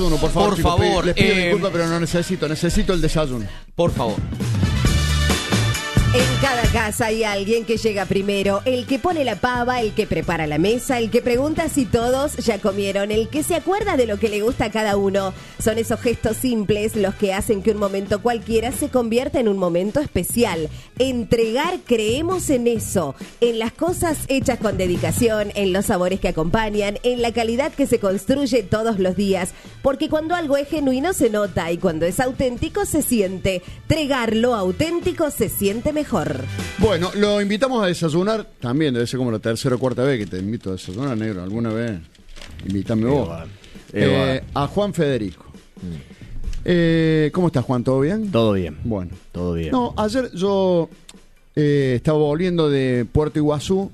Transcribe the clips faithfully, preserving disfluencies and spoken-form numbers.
Uno, por favor, Por chicos, favor, les pido eh, disculpas, pero no necesito, necesito el desayuno. Por favor. En cada casa hay alguien que llega primero, el que pone la pava, el que prepara la mesa, el que pregunta si todos ya comieron, el que se acuerda de lo que le gusta a cada uno. Son esos gestos simples los que hacen que un momento cualquiera se convierta en un momento especial. Entregar, creemos en eso, en las cosas hechas con dedicación, en los sabores que acompañan, en la calidad que se construye todos los días. Porque cuando algo es genuino se nota y cuando es auténtico se siente. Tregar lo auténtico se siente mejor. Mejor. Bueno, lo invitamos a desayunar. También debe ser como la tercera o cuarta vez que te invito a desayunar, negro. ¿Alguna vez? Invítame vos. Eh, a Juan Federico. Mm. Eh, ¿Cómo estás, Juan? ¿Todo bien? Todo bien. Bueno. Todo bien. No, ayer yo eh, estaba volviendo de Puerto Iguazú.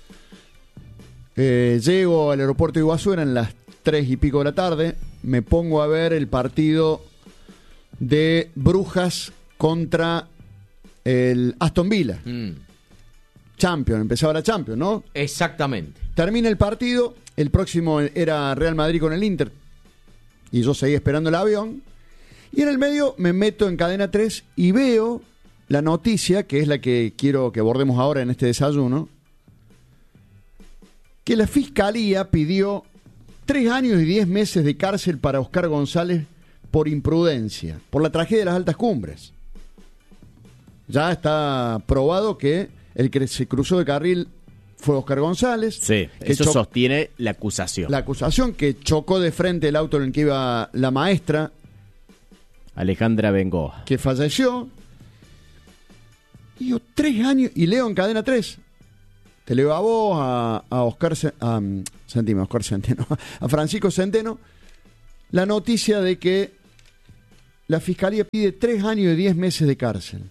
Eh, llego al aeropuerto de Iguazú, eran las tres y pico de la tarde. Me pongo a ver el partido de Brujas contra el Aston Villa. Mm. Champions, empezaba la Champions, ¿no? Exactamente. Termina el partido, el próximo era Real Madrid con el Inter, y yo seguía esperando el avión, y en el medio me meto en Cadena tres y veo la noticia, que es la que quiero que abordemos ahora en este desayuno, que la Fiscalía pidió tres años y diez meses de cárcel para Oscar González por imprudencia, por la tragedia de las Altas Cumbres. Ya está probado que el que se cruzó de carril fue Oscar González. Sí, eso cho- sostiene la acusación. La acusación que chocó de frente el auto en el que iba la maestra Alejandra Bengoa, que falleció. Y yo, tres años, y leo en Cadena tres. Te leo a vos, a, a Oscar a, um, Centeno, Oscar Centeno, a Francisco Centeno, la noticia de que la Fiscalía pide tres años y diez meses de cárcel.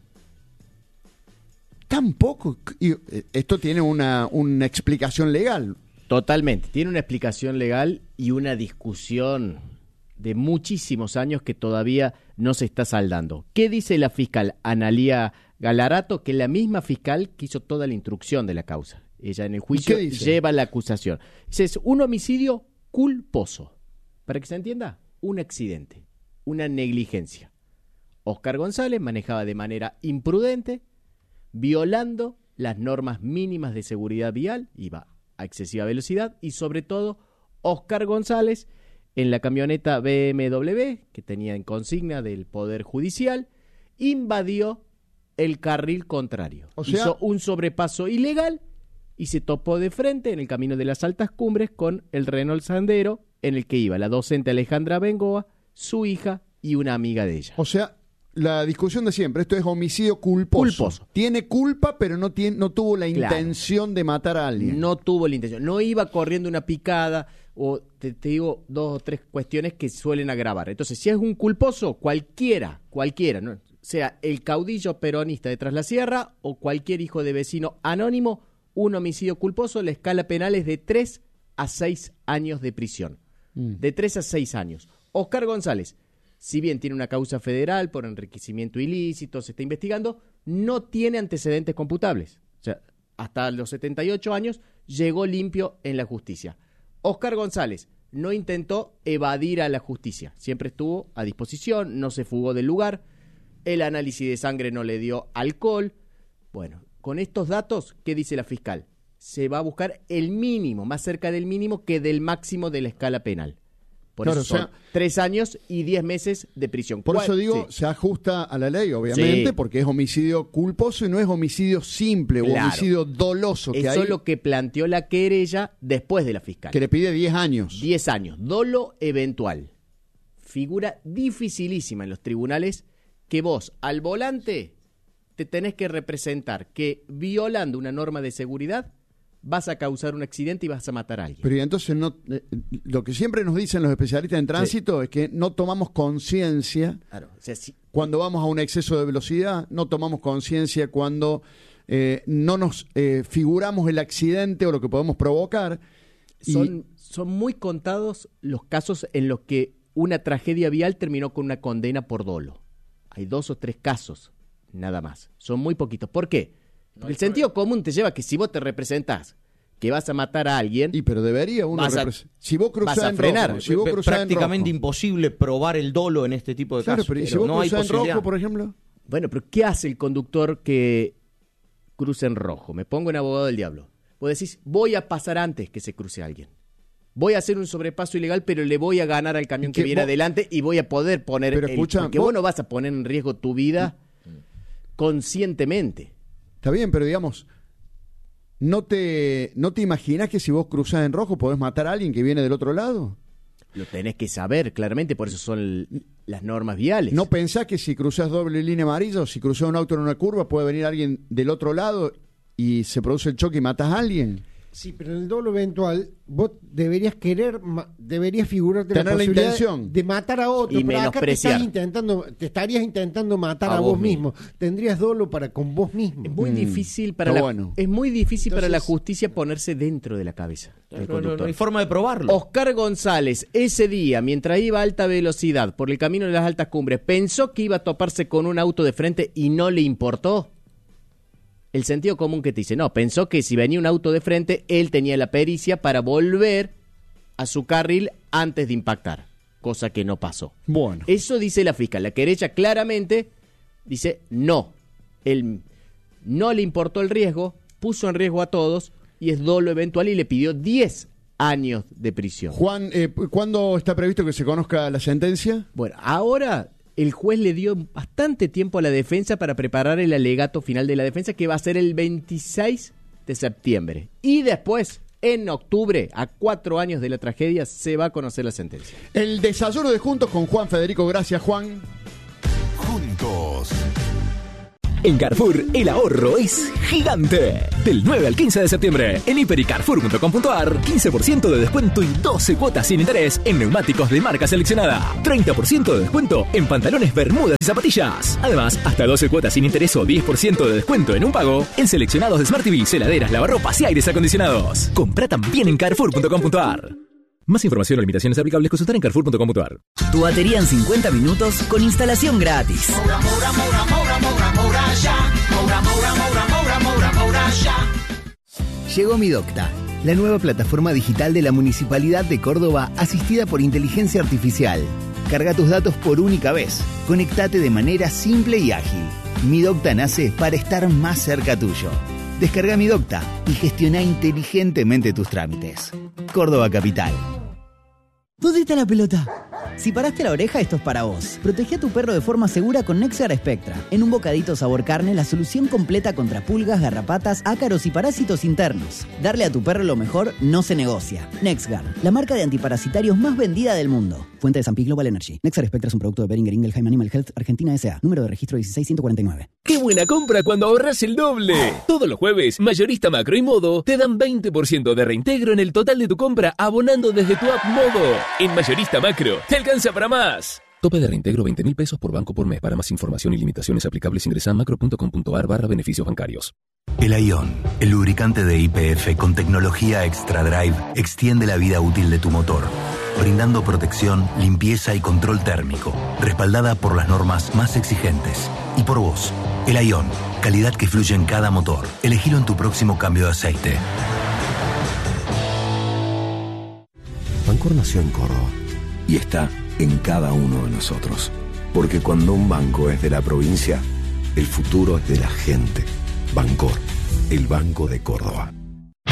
Tampoco, y esto tiene una, una explicación legal. Totalmente, tiene una explicación legal y una discusión de muchísimos años que todavía no se está saldando. ¿Qué dice la fiscal Analía Galarato? Que la misma fiscal que hizo toda la instrucción de la causa. Ella en el juicio lleva la acusación. Dice, es un homicidio culposo. Para que se entienda, un accidente, una negligencia. Oscar González manejaba de manera imprudente, violando las normas mínimas de seguridad vial, iba a excesiva velocidad, y sobre todo Oscar González en la camioneta B M W que tenía en consigna del Poder Judicial invadió el carril contrario, o sea, hizo un sobrepaso ilegal y se topó de frente en el camino de las Altas Cumbres con el Renault Sandero en el que iba la docente Alejandra Bengoa, su hija y una amiga de ella. O sea, la discusión de siempre, esto es homicidio culposo. culposo. Tiene culpa, pero no, tiene, no tuvo la claro. intención de matar a alguien. No tuvo la intención. No iba corriendo una picada, o te, te digo dos o tres cuestiones que suelen agravar. Entonces, si es un culposo, cualquiera, cualquiera, ¿no? Sea el caudillo peronista de Tras la Sierra o cualquier hijo de vecino anónimo, un homicidio culposo, la escala penal es de tres a seis años de prisión. Mm. De tres a seis años. Oscar González, si bien tiene una causa federal por enriquecimiento ilícito, se está investigando, no tiene antecedentes computables. O sea, hasta los setenta y ocho años llegó limpio en la justicia. Oscar González no intentó evadir a la justicia, siempre estuvo a disposición, no se fugó del lugar, el análisis de sangre no le dio alcohol. Bueno, con estos datos, ¿qué dice la fiscal? Se va a buscar el mínimo, más cerca del mínimo que del máximo de la escala penal. Por claro, eso son o sea, tres años y diez meses de prisión. Por eso digo, sí. se ajusta a la ley, obviamente, sí. porque es homicidio culposo y no es homicidio simple claro. o homicidio doloso. Que eso hay, es lo que planteó la querella después de la fiscal. Que le pide diez años. diez años. Dolo eventual. Figura dificilísima en los tribunales que vos, al volante, te tenés que representar que violando una norma de seguridad vas a causar un accidente y vas a matar a alguien. Pero y entonces no, eh, lo que siempre nos dicen los especialistas en tránsito sí. es que no tomamos conciencia claro, o sea, si, cuando vamos a un exceso de velocidad, no tomamos conciencia cuando eh, no nos eh, figuramos el accidente o lo que podemos provocar. Son, y... son muy contados los casos en los que una tragedia vial terminó con una condena por dolo. Hay dos o tres casos, nada más. Son muy poquitos. ¿Por qué? Porque el sentido común te lleva a que si vos te representás que vas a matar a alguien... Y pero debería uno... Vas a- repres- si vos cruzás vas a en frenar. rojo, si vos P- cruzás en prácticamente rojo, imposible probar el dolo en este tipo de claro, casos. pero ¿y si Pero vos no hay cruzás en posibilidad. rojo, por ejemplo? Bueno, pero ¿qué hace el conductor que cruza en rojo? Me pongo en abogado del diablo. Vos decís, voy a pasar antes que se cruce alguien. Voy a hacer un sobrepaso ilegal, pero le voy a ganar al camión que Que viene vos- adelante y voy a poder poner... Pero el- escucha, porque vos- vos no vas a poner en riesgo tu vida conscientemente. Está bien, pero digamos, ¿no te, ¿no te imaginas que si vos cruzás en rojo podés matar a alguien que viene del otro lado? Lo tenés que saber, claramente, por eso son l- las normas viales. ¿No pensás que si cruzás doble línea amarilla o si cruzás un auto en una curva puede venir alguien del otro lado y se produce el choque y matas a alguien? Sí, pero en el dolo eventual vos deberías querer, ma- deberías figurarte Tener la la posibilidad intención. de matar a otro, Y pero acá te menospreciar. estás intentando, te estarías intentando matar A a, vos vos mismo. Tendrías dolo para con vos mismo. Es muy Mm, difícil para está la, bueno. es muy difícil para la Entonces- justicia ponerse dentro de la cabeza del No, no, no conductor. hay forma de probarlo. Oscar González, ese día, mientras iba a alta velocidad por el camino de las altas cumbres, pensó que iba a toparse con un auto de frente y no le importó. El sentido común que te dice, no, pensó que si venía un auto de frente, él tenía la pericia para volver a su carril antes de impactar, cosa que no pasó. Bueno. Eso dice la fiscal. La querella claramente dice no. Él no le importó el riesgo, puso en riesgo a todos y es dolo eventual y le pidió diez años de prisión. Juan, eh, ¿cuándo está previsto que se conozca la sentencia? Bueno, ahora el juez le dio bastante tiempo a la defensa para preparar el alegato final de la defensa, que va a ser el veintiséis de septiembre. Y después, en octubre, a cuatro años de la tragedia, se va a conocer la sentencia. El desayuno de Juntos con Juan Federico. Gracias, Juan. Juntos. En Carrefour, el ahorro es gigante. Del nueve al quince de septiembre, en hiper y carrefour punto com punto a r, quince por ciento de descuento y doce cuotas sin interés en neumáticos de marca seleccionada. treinta por ciento de descuento en pantalones, bermudas y zapatillas. Además, hasta doce cuotas sin interés o diez por ciento de descuento en un pago en seleccionados de Smart T V, heladeras, lavarropas y aires acondicionados. Compra también en carrefour punto com punto a r. Más información o limitaciones aplicables, consultar en carrefour punto com punto a r. Tu batería en cincuenta minutos con instalación gratis. Llegó Mi Docta, la nueva plataforma digital de la Municipalidad de Córdoba asistida por inteligencia artificial. Carga tus datos por única vez. Conectate de manera simple y ágil. Mi Docta nace para estar más cerca tuyo. Descarga Mi Docta y gestiona inteligentemente tus trámites. Córdoba Capital. ¿Dónde está la pelota? Si paraste la oreja, esto es para vos. Protege a tu perro de forma segura con Nexguard Spectra. En un bocadito sabor carne, la solución completa contra pulgas, garrapatas, ácaros y parásitos internos. Darle a tu perro lo mejor no se negocia. Nexguard, la marca de antiparasitarios más vendida del mundo. Fuente de San Pi Global Energy. Nexguard Spectra es un producto de Boehringer Ingelheim Animal Health, Argentina S A. Número de registro dieciséis ciento cuarenta y nueve. ¡Qué buena compra cuando ahorras el doble! Todos los jueves, Mayorista Macro y Modo te dan veinte por ciento de reintegro en el total de tu compra abonando desde tu app Modo. En Mayorista Macro, te alcanza para más. Tope de reintegro veinte mil pesos por banco por mes. Para más información y limitaciones aplicables ingresa a macro punto com punto a r barra beneficios bancarios. El Ion, el lubricante de Y P F con tecnología Extra Drive, extiende la vida útil de tu motor, brindando protección, limpieza y control térmico, respaldada por las normas más exigentes. Y por vos, el Ion, calidad que fluye en cada motor. Elegilo en tu próximo cambio de aceite. Bancor nació en Córdoba y está en cada uno de nosotros. Porque cuando un banco es de la provincia, el futuro es de la gente. Bancor, el Banco de Córdoba.